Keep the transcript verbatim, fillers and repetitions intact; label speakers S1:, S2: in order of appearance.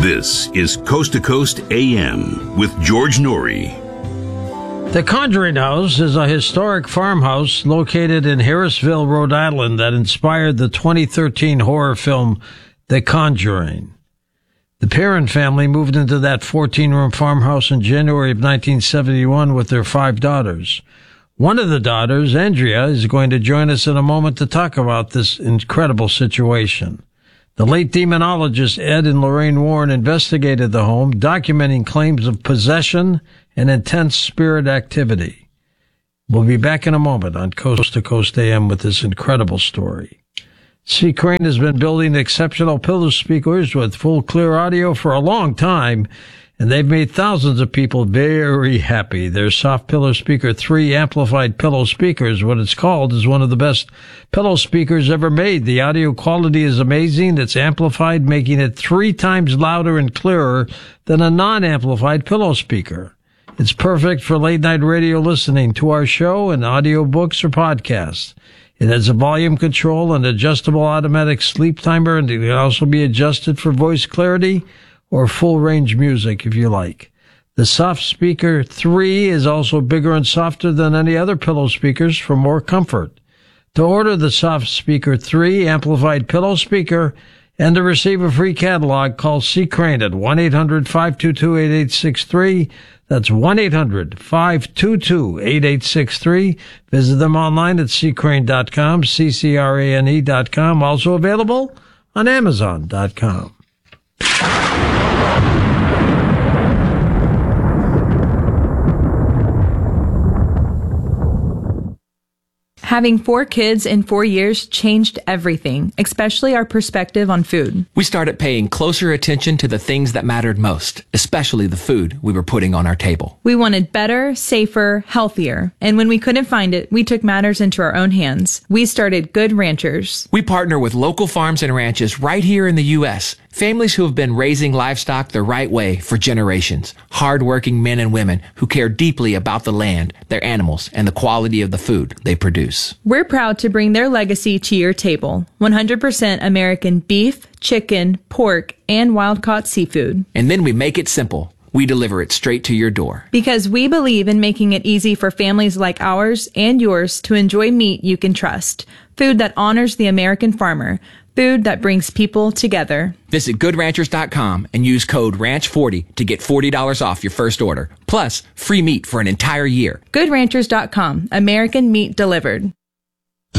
S1: This is Coast to Coast A M with George Noory.
S2: The Conjuring House is a historic farmhouse located in Harrisville, Rhode Island that inspired the twenty thirteen horror film The Conjuring. The Perron family moved into that fourteen-room farmhouse in January of nineteen seventy-one with their five daughters. One of the daughters, Andrea, is going to join us in a moment to talk about this incredible situation. The late demonologist Ed and Lorraine Warren investigated the home, documenting claims of possession and intense spirit activity. We'll be back in a moment on Coast to Coast A M with this incredible story. C. Crane has been building exceptional pillow speakers with full clear audio for a long time, and they've made thousands of people very happy. Their Soft Pillow Speaker three amplified pillow speakers, what it's called, is one of the best pillow speakers ever made. The audio quality is amazing. It's amplified, making it three times louder and clearer than a non-amplified pillow speaker. It's perfect for late-night radio listening to our show and audiobooks or podcasts. It has a volume control and adjustable automatic sleep timer, and it can also be adjusted for voice clarity or full-range music if you like. The Soft Speaker three is also bigger and softer than any other pillow speakers for more comfort. To order the Soft Speaker three amplified pillow speaker and to receive a free catalog, call C. Crane at one eight hundred five two two eight eight six three. That's one eight hundred five two two eight eight six three. Visit them online at c crane dot com, C C R A N E dot com. Also available on amazon dot com.
S3: Having four kids in four years changed everything, especially our perspective on food.
S4: We started paying closer attention to the things that mattered most, especially the food we were putting on our table.
S3: We wanted better, safer, healthier. And when we couldn't find it, we took matters into our own hands. We started Good Ranchers.
S4: We partner with local farms and ranches right here in the U S, families who have been raising livestock the right way for generations. Hard-working men and women who care deeply about the land, their animals, and the quality of the food they produce.
S3: We're proud to bring their legacy to your table. one hundred percent American beef, chicken, pork, and wild-caught seafood.
S4: And then we make it simple. We deliver it straight to your door.
S3: Because we believe in making it easy for families like ours and yours to enjoy meat you can trust. Food that honors the American farmer. Food that brings people together.
S4: Visit good ranchers dot com and use code ranch forty to get forty dollars off your first order. Plus, free meat for an entire year.
S3: good ranchers dot com. American meat delivered.